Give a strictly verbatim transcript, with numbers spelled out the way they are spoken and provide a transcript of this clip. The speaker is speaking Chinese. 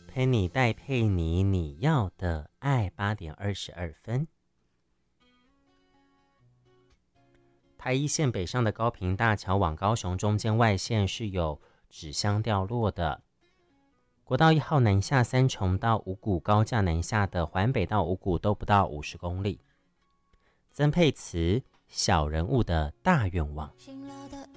陪你戴佩妮，你要的爱。八点二十二分。台一线北上的高屏大桥往高雄中间外线是有纸箱掉落的。国道一号南下三重到五股高架南下的环北到五股都不到五十公里。曾沛慈小人物的大愿望。 醒了的